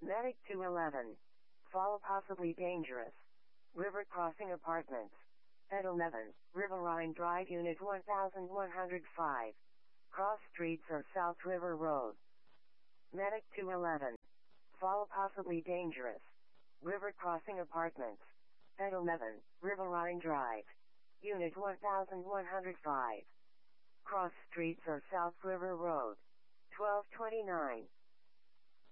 Medic 211. Fall possibly dangerous. River crossing apartments. At 11, Riverine Drive Unit 1105. Cross streets or South River Road. Medic 211. Fall possibly dangerous. River crossing apartments. At 11, Riverine Drive. Unit 1105. Cross streets or South River Road. 1229.